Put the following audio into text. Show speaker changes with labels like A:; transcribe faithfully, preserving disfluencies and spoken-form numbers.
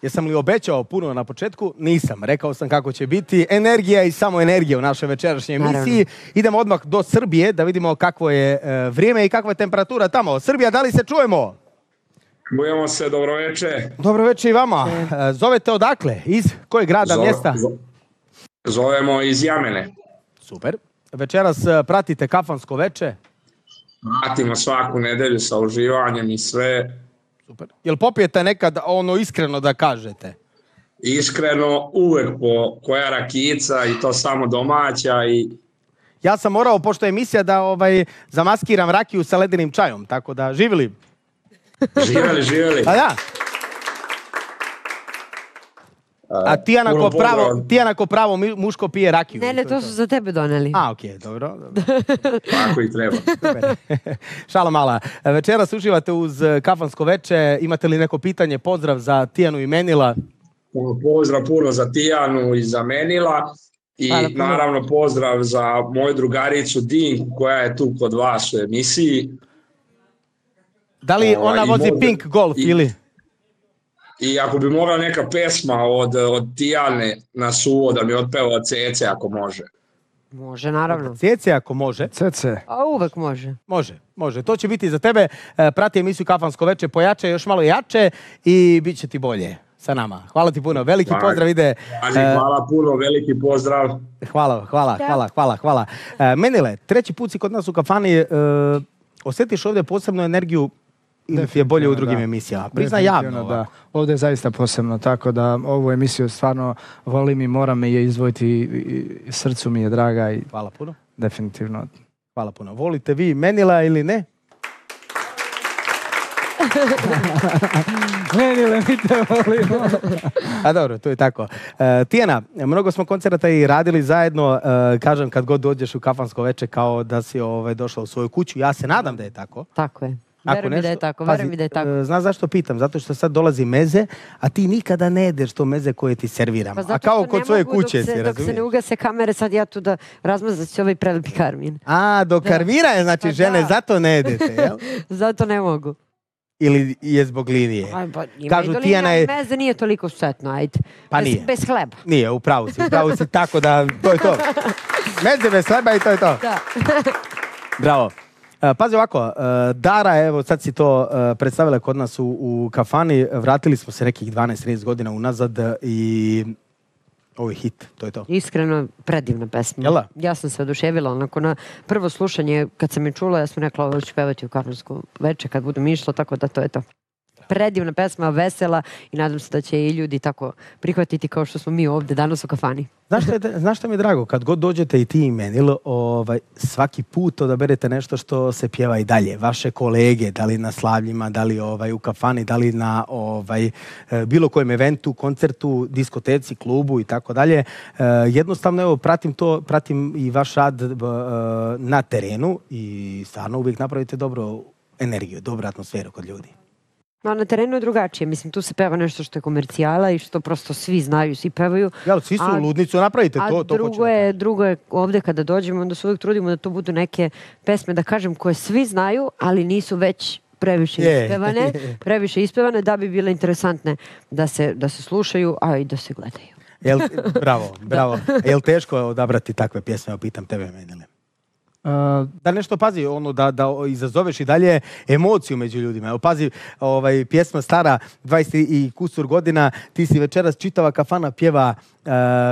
A: Jesam li obećao puno na početku? Nisam. Rekao sam kako će biti. Energija i samo energija u našoj večerašnjoj emisiji. Naravno. Idemo odmah do Srbije da vidimo kakvo je uh, vrijeme i kakva je temperatura tamo. Srbija, da li se čujemo?
B: Čujemo se, dobro večer.
A: Dobro večer i vama. Uh, zovete odakle? Iz kojeg grada, Zove, mjesta? Zo,
B: zovemo iz Jamene.
A: Super. Večeras uh, pratite kafansko veče?
B: Pratimo svaku nedelju sa uživanjem i sve.
A: Super. Jel popijete nekad ono iskreno da kažete?
B: Iskreno, uvek po koja rakica i to samo domaća i...
A: Ja sam morao, pošto je emisija, da ovaj, zamaskiram rakiju sa ledenim čajom, tako da živjeli.
B: Živjeli, živjeli.
A: A ja. A Tijana ko pravo, Tijana ko pravo muško pije rakiju.
C: Ne, ne, to su za tebe doneli.
A: A, okej, okay, dobro. dobro.
B: Tako i treba.
A: Šala mala. Večeras uživate uz kafansko veče. Imate li neko pitanje? Pozdrav za Tijanu i Menila.
B: Pozdrav puno za Tijanu i za Menila. I Hvala, naravno pozdrav za moju drugaricu Dinku koja je tu kod vas u emisiji.
A: Da li ona o, vozi možda, Pink Golf i, ili...
B: I ako bi mogla neka pesma od, od Tijane na suvo da mi otpeva Cece ako može.
C: Može, naravno.
A: Cece ako može.
D: Cece.
C: A uvek može.
A: Može, može. To će biti za tebe. Prati emisiju Kafansko veče, pojače još malo jače i bit će ti bolje sa nama. Hvala ti puno. Veliki hvala. Pozdrav ide...
B: Hvala puno, veliki pozdrav.
A: Hvala, hvala, hvala, hvala, hvala. Menile, treći put si kod nas u kafani. Osjetiš ovdje posebnu energiju ili ti je bolje u drugim da. emisijama? Prizna javno.
D: Da. Ovdje je zaista posebno, tako da ovu emisiju stvarno volim i moram je izdvojiti i srcu mi je draga. I
A: hvala puno.
D: Definitivno.
A: Hvala puno. Volite vi Menila ili ne?
D: Menile, mi te volimo.
A: A dobro, to je tako. Uh, Tijana, mnogo smo koncerta i radili zajedno. Uh, kažem, kad god dođeš u kafansko veče kao da si ovaj, došla u svoju kuću. Ja se nadam da je tako.
C: Tako je. Verujem mi da je tako, verujem mi da je tako.
A: Znaš zašto pitam? Zato što sad dolazi meze, a ti nikada ne jedeš to meze koje ti serviram.
C: Pa
A: a kao kod svoje kuće
C: se,
A: si,
C: dok se ne ugase kamere, sad ja tu da razmazat ću ovaj prelepi karmin.
A: A, do karmina je, znači, pa žene, da. Zato ne jedete, jel?
C: Zato ne mogu.
A: Ili je zbog linije?
C: Aj, pa,
A: kažu Tijana je...
C: Meze nije toliko štetno, ajde.
A: Pa
C: bez,
A: nije.
C: Bez hleba.
A: Nije, upravo si, upravo si tako da, to je to. Meze bez hleba i to je to.
C: Da.
A: Bravo. Pazi ovako, Dara, evo sad si to predstavila kod nas u, u kafani, vratili smo se nekih dvanaest trinaest godina unazad i ovo je hit, to je to.
C: Iskreno, predivna pesma.
A: Jela?
C: Ja sam se oduševila, onako na prvo slušanje, kad sam je čula, ja sam rekla ovo ću pevati u kafansku veče kad budem išla, tako da to je to. Predivna pesma, vesela i nadam se da će i ljudi tako prihvatiti kao što smo mi ovdje danas u kafani.
A: Znaš što, je, znaš što mi je drago? Kad god dođete i ti i Menil, ovaj, svaki put odaberete nešto što se pjeva i dalje. Vaše kolege, da li na slavljima, da li ovaj, u kafani, da li na ovaj, bilo kojem eventu, koncertu, diskoteci, klubu i tako dalje. Jednostavno, evo, pratim to, pratim i vaš rad na terenu i stvarno uvijek napravite dobru energiju, dobru atmosferu kod ljudi.
C: No, na terenu je drugačije. Mislim, tu se peva nešto što je komercijala i što prosto svi znaju, svi pevaju.
A: Jel, svi su a, ludnicu, napravite to.
C: A
A: to
C: drugo, je, drugo je ovdje kada dođemo, onda se uvijek trudimo da to budu neke pesme, da kažem, koje svi znaju, ali nisu već previše yeah. ispevane, previše ispevane da bi bile interesantne da se, da se slušaju, a i da se gledaju.
A: Jel, bravo, bravo. Jel teško odabrati takve pjesme? Ja pitam tebe, Menile. Uh, da nešto pazi, ono da, da izazoveš i dalje emociju među ljudima. Evo, pazi, ovaj, pjesma stara dvadeset i kusur godina, ti si večeras čitava kafana pjeva uh,